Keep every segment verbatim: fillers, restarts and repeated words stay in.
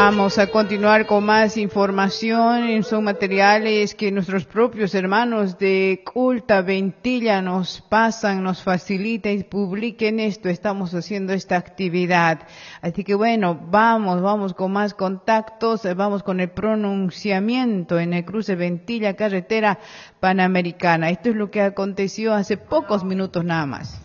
Vamos a continuar con más información. Son materiales que nuestros propios hermanos de Culta Ventilla nos pasan, nos facilitan y publiquen esto. Estamos haciendo esta actividad. Así que bueno, vamos, vamos con más contactos. Vamos con el pronunciamiento en el cruce Ventilla, carretera panamericana. Esto es lo que aconteció hace pocos minutos nada más.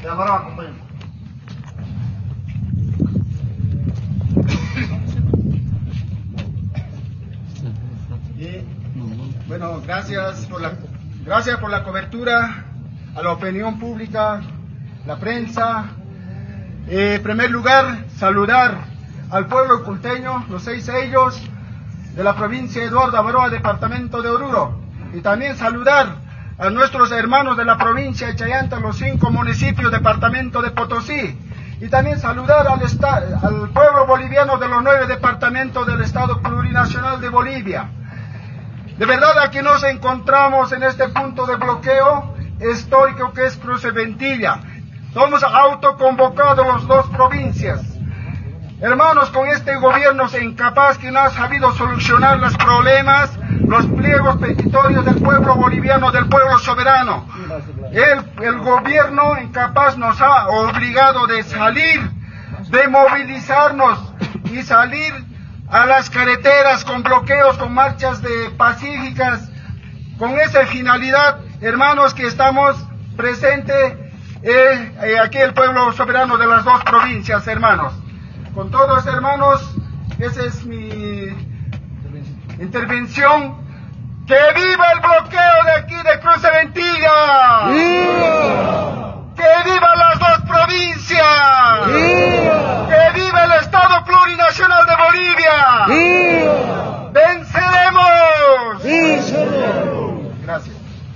Y, bueno, gracias por la gracias por la cobertura a la opinión pública, la prensa. Eh, en primer lugar, saludar al pueblo culteño, los seis sellos de la provincia de Eduardo Avaroa, departamento de Oruro, y también saludar a nuestros hermanos de la provincia de Chayanta, los cinco municipios, departamento de Potosí, y también saludar al, al pueblo boliviano de los nueve departamentos del Estado Plurinacional de Bolivia. De verdad, aquí nos encontramos en este punto de bloqueo histórico que es Cruce Ventilla. Somos autoconvocados las dos provincias. Hermanos, con este gobierno incapaz que no ha sabido solucionar los problemas, los pliegos petitorios del pueblo boliviano, del pueblo soberano. El, el gobierno incapaz nos ha obligado de salir, de movilizarnos y salir a las carreteras con bloqueos, con marchas de pacíficas. Con esa finalidad, hermanos, que estamos presentes eh, eh, aquí el pueblo soberano de las dos provincias, hermanos. Con todos, hermanos, esa es mi intervención. ¡Que viva el bloqueo de aquí de Cruce Ventilla! ¡Viva! ¡Que viva las dos provincias! ¡Viva! ¡Que viva el Estado Plurinacional de Bolivia! ¡Viva! ¡Venceremos! ¡Venceremos! Gracias.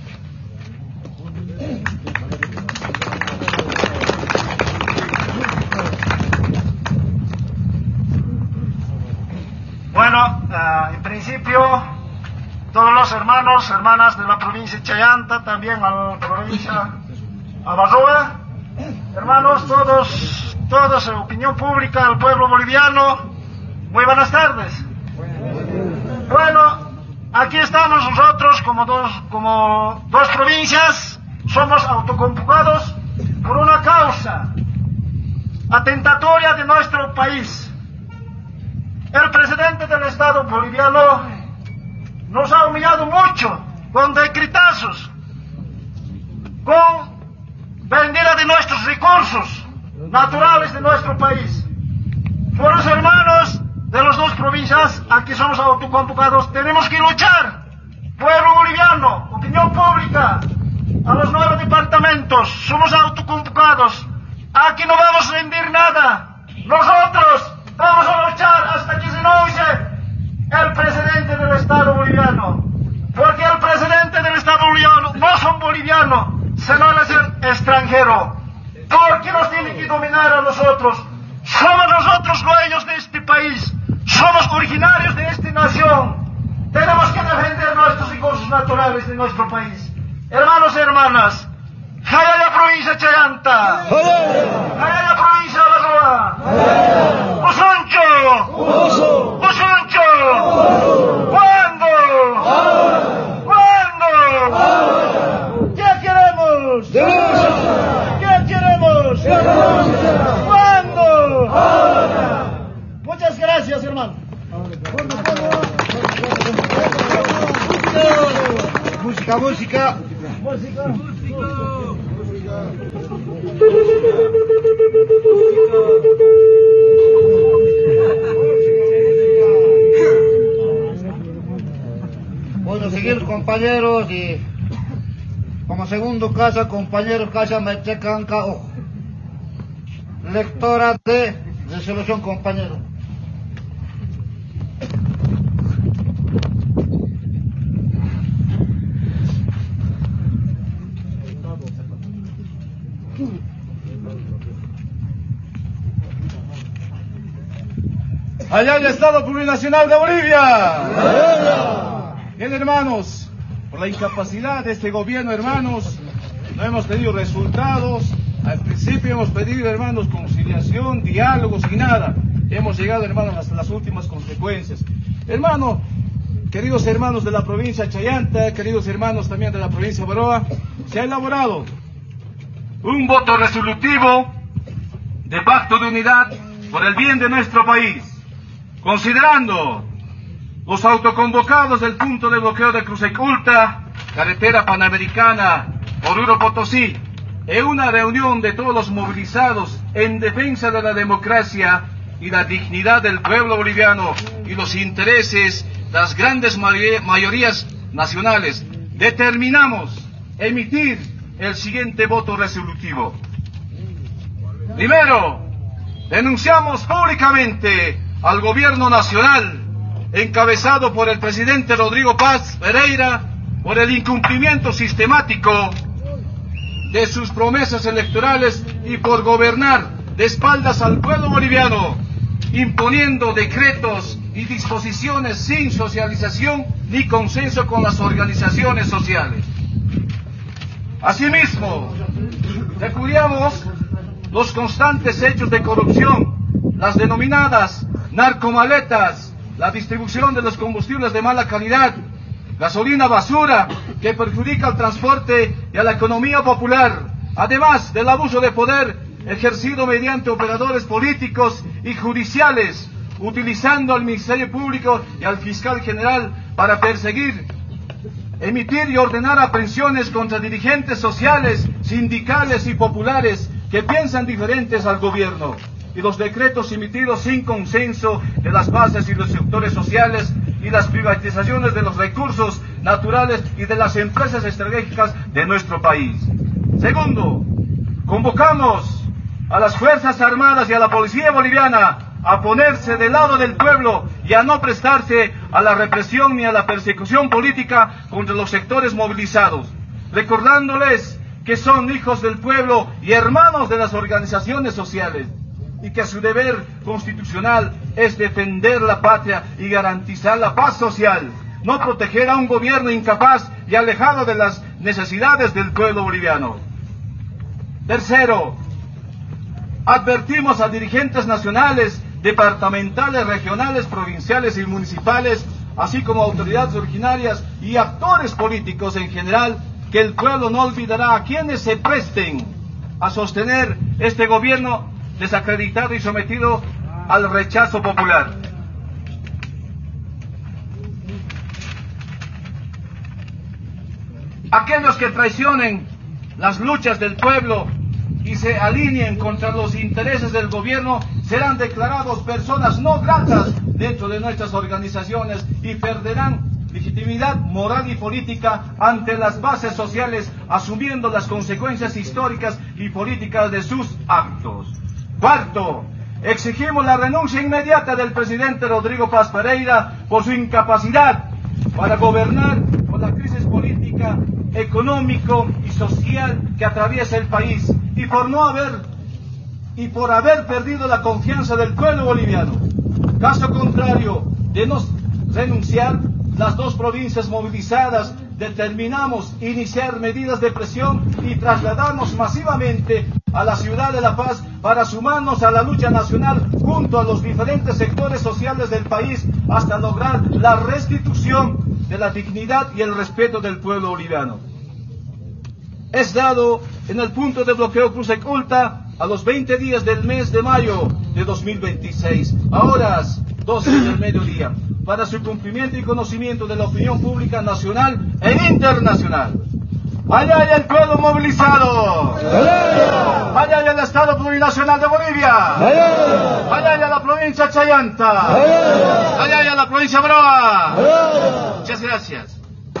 Bueno, uh, en principio, todos los hermanos, hermanas de la provincia de Chayanta, también a la provincia Avaroa, hermanos, todos, todos, opinión pública del pueblo boliviano, muy buenas tardes. Bueno, aquí estamos nosotros como dos, como dos provincias, somos autoconvocados por una causa atentatoria de nuestro país. El presidente del Estado boliviano nos ha humillado mucho con decretazos, con vendida de nuestros recursos naturales de nuestro país. Por los hermanos de las dos provincias, aquí somos autoconvocados, tenemos que luchar. Pueblo boliviano, opinión pública, a los nueve departamentos, somos autoconvocados. Aquí no vamos a rendir nada. Nosotros vamos a luchar hasta que se denuncie el presidente del Estado boliviano. Porque el presidente del Estado boliviano no es un boliviano, sino es el extranjero. Porque nos tiene que dominar a nosotros. Somos nosotros dueños de este país. Somos originarios de esta nación. Tenemos que defender nuestros recursos naturales de nuestro país. Hermanos y hermanas, ¡jaya la provincia de Chayanta! ¡Jaya la provincia de Avaroa! ¡Osuncho! ¡Osuncho! ¿Cuándo? ¿Cuándo? ¿Qué queremos? ¿Qué queremos? ¿Cuándo? Muchas gracias, hermano. Música, música. Música. Bueno, seguir compañeros y como segundo casa, compañero casa Metecanca, ojo. Lectora de resolución, compañero. Allá el Estado Plurinacional de Bolivia. Bien, hermanos, por la incapacidad de este gobierno, hermanos, no hemos tenido resultados. Al principio hemos pedido, hermanos, conciliación, diálogos y nada. hemos llegado, hermanos, hasta las últimas consecuencias. Hermano, queridos hermanos de la provincia de Chayanta, queridos hermanos también de la provincia de Baroa, se ha elaborado un voto resolutivo de pacto de unidad por el bien de nuestro país, considerando los autoconvocados del punto de bloqueo de Cruceculta, carretera panamericana, Oruro Potosí, en una reunión de todos los movilizados en defensa de la democracia y la dignidad del pueblo boliviano y los intereses de las grandes mayorías nacionales, determinamos emitir el siguiente voto resolutivo. Primero, denunciamos públicamente al gobierno nacional, encabezado por el presidente Rodrigo Paz Pereira, por el incumplimiento sistemático de sus promesas electorales y por gobernar de espaldas al pueblo boliviano, imponiendo decretos y disposiciones sin socialización ni consenso con las organizaciones sociales. Asimismo, repudiamos los constantes hechos de corrupción, las denominadas narcomaletas, la distribución de los combustibles de mala calidad, gasolina basura que perjudica al transporte y a la economía popular, además del abuso de poder ejercido mediante operadores políticos y judiciales, utilizando al Ministerio Público y al Fiscal General para perseguir, emitir y ordenar aprehensiones contra dirigentes sociales, sindicales y populares que piensan diferentes al gobierno, y los decretos emitidos sin consenso de las bases y los sectores sociales, y las privatizaciones de los recursos naturales y de las empresas estratégicas de nuestro país. Segundo, convocamos a las Fuerzas Armadas y a la Policía Boliviana a ponerse del lado del pueblo y a no prestarse a la represión ni a la persecución política contra los sectores movilizados, recordándoles que son hijos del pueblo y hermanos de las organizaciones sociales, y que su deber constitucional es defender la patria y garantizar la paz social, no proteger a un gobierno incapaz y alejado de las necesidades del pueblo boliviano. Tercero, advertimos a dirigentes nacionales, departamentales, regionales, provinciales y municipales, así como autoridades originarias y actores políticos en general, que el pueblo no olvidará a quienes se presten a sostener este gobierno desacreditado y sometido al rechazo popular. Aquellos que traicionen las luchas del pueblo y se alineen contra los intereses del gobierno serán declarados personas no gratas dentro de nuestras organizaciones y perderán legitimidad moral y política ante las bases sociales, asumiendo las consecuencias históricas y políticas de sus actos. Cuarto, exigimos la renuncia inmediata del presidente Rodrigo Paz Pereira por su incapacidad para gobernar con la crisis política, económico y social que atraviesa el país y por no haber y por haber perdido la confianza del pueblo boliviano. Caso contrario de no renunciar, las dos provincias movilizadas determinamos iniciar medidas de presión y trasladarnos masivamente a la ciudad de La Paz para sumarnos a la lucha nacional junto a los diferentes sectores sociales del país hasta lograr la restitución de la dignidad y el respeto del pueblo boliviano. Es dado en el punto de bloqueo Cruceculta a los veinte días del mes de mayo de dos mil veintiséis, a horas doce del mediodía, para su cumplimiento y conocimiento de la opinión pública nacional e internacional. ¡Allá hay el pueblo movilizado! ¡Allá! ¡Allá hay el Estado Plurinacional de Bolivia! ¡Allá! ¡Allá hay la provincia de Chayanta! ¡Allá! ¡Allá hay la provincia de Baroa! ¡Allá! Muchas gracias.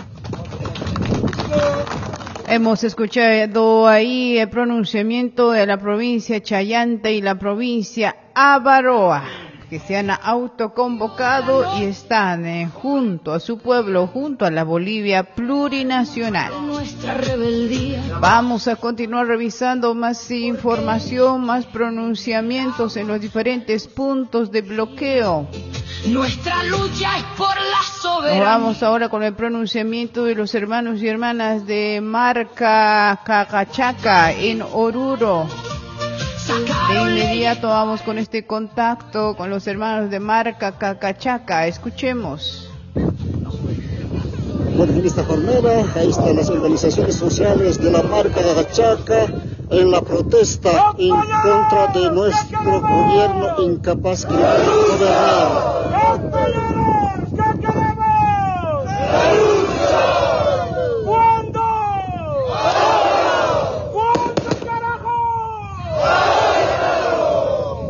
Hemos escuchado ahí el pronunciamiento de la provincia Chayanta y la provincia Avaroa, que se han autoconvocado y están eh, junto a su pueblo, junto a la Bolivia plurinacional. Vamos a continuar revisando más información, más pronunciamientos en los diferentes puntos de bloqueo. Nuestra lucha es por la soberanía. Nos vamos ahora con el pronunciamiento de los hermanos y hermanas de Marca Cacachaca en Oruro. De inmediato vamos con este contacto con los hermanos de Marca Cacachaca. Escuchemos. Bueno, en esta jornada, ahí están las organizaciones sociales de la Marca Cacachaca en la protesta en contra de nuestro gobierno incapaz que puede gobernar. ¡Compañeros! ¿Qué queremos? ¡Denuncia! ¿Cuándo? ¡Ahora! ¿Cuándo, carajo? ¡Ahora!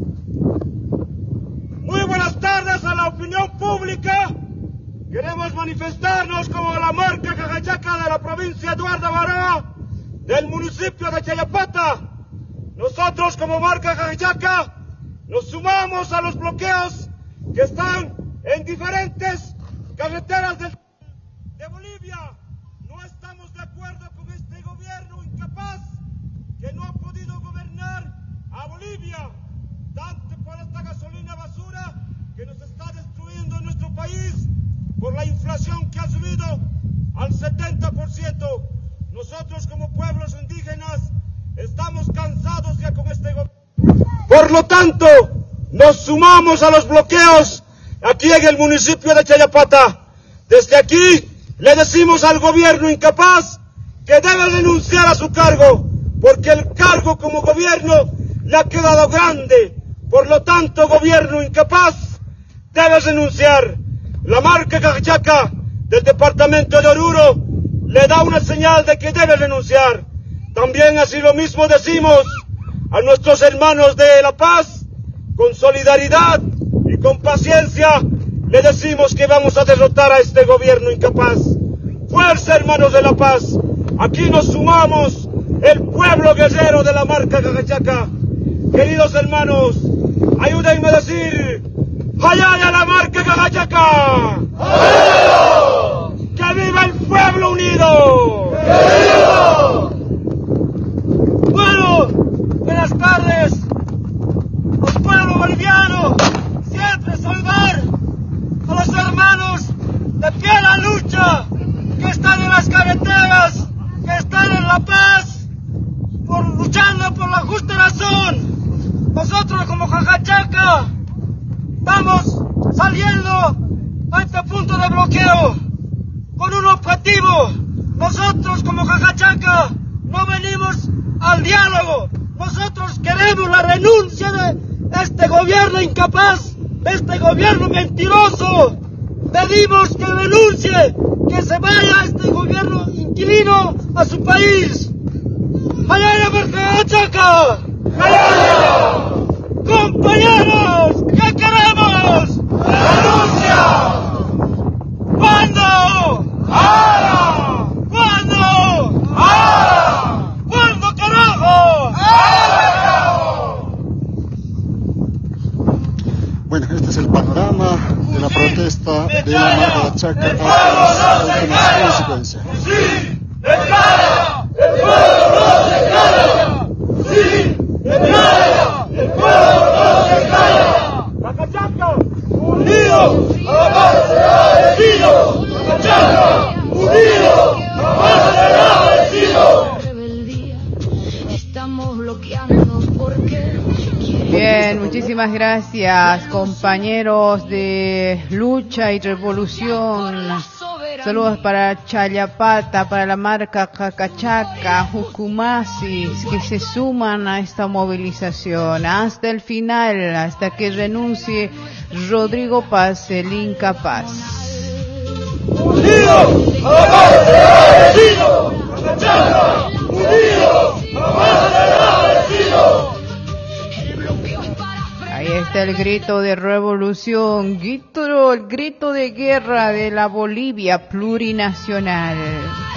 Muy buenas tardes a la opinión pública. Queremos manifestarnos como la Marca Cacachaca de la provincia de Eduardo Baroa, del municipio de Chayapata. Nosotros como Marca Cacachaca nos sumamos a los bloqueos que están en diferentes carreteras de, de Bolivia. No estamos de acuerdo con este gobierno incapaz que no ha podido gobernar a Bolivia, tanto por esta gasolina basura que nos está destruyendo en nuestro país, por la inflación que ha subido al setenta por ciento. Nosotros como pueblos indígenas estamos cansados ya con este gobierno. Por lo tanto, nos sumamos a los bloqueos aquí en el municipio de Chayapata. Desde aquí le decimos al gobierno incapaz que debe renunciar a su cargo, porque el cargo como gobierno le ha quedado grande. Por lo tanto, gobierno incapaz debe renunciar. La Marca Cacachaca del departamento de Oruro le da una señal de que debe renunciar. También así lo mismo decimos a nuestros hermanos de La Paz, con solidaridad y con paciencia le decimos que vamos a derrotar a este gobierno incapaz. Fuerza, hermanos de La Paz, aquí nos sumamos el pueblo guerrero de la Marca Cacachaca. Queridos hermanos, ayúdenme a decir: ¡Hayaya la Marca Cacachaca! ¡Hayaya! ¡Que viva el pueblo unido! ¡Que viva! Bueno, buenas tardes. Los pueblos bolivianos siempre saludar a los hermanos de pie a la lucha que están en las carreteras, que están en La Paz, por luchando por la justa razón. Nosotros como Cacachaca estamos saliendo a este punto de bloqueo con un objetivo. Nosotros como Cacachaca no venimos al diálogo. Nosotros queremos la renuncia de este gobierno incapaz, de este gobierno mentiroso. Pedimos que renuncie, que se vaya este gobierno inquilino a su país. ¡Hayaya Marca Cacachaca! ¡Hayaya! ¡Compañeros! ¿Qué queremos? ¡Renuncia! ¿Cuándo? ¡Ahora! ¿Cuándo? ¡Ahora! ¿Cuándo, carajo? ¡Ahora! Bueno, este es el panorama de la protesta de la Marca Cacachaca ¡El pueblo no se calla! ¡Sí! ¡El calla! ¡El pueblo no se calla! ¡Sí! ¡El calla! ¡El pueblo no se calla! ¡Cacachaca! ¡Unido! ¡Jamás será vencido! ¡Cacachaca! ¡Unido! ¡Jamás será vencido! Estamos bloqueando porque... Bien, muchísimas gracias, compañeros de lucha y revolución. Saludos para Chayapata, para la Marca Cacachaca, Jucumasis, que se suman a esta movilización hasta el final, hasta que renuncie Rodrigo Paz, el incapaz. ¡Unido! ¡Jamás será vencido! ¡Cacachaca! ¡Unido! ¡Jamás será vencido! Ahí está el grito de revolución, grito, el grito de guerra de la Bolivia plurinacional.